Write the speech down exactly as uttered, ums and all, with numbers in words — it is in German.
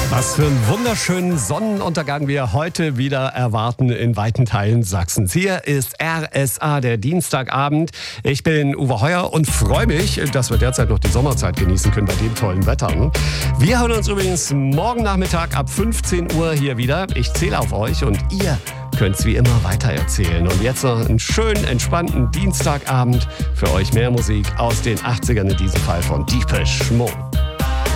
Was für einen wunderschönen Sonnenuntergang wir heute wieder erwarten in weiten Teilen Sachsens. Hier ist R S A, der Dienstagabend. Ich bin Uwe Heuer und freue mich, dass wir derzeit noch die Sommerzeit genießen können bei dem tollen Wetter. Wir hören uns übrigens morgen Nachmittag ab fünfzehn Uhr hier wieder. Ich zähle auf euch und ihr könnt es wie immer weitererzählen. Und jetzt noch einen schönen, entspannten Dienstagabend. Für euch mehr Musik aus den achtzigern, in diesem Fall von Depeche Mode.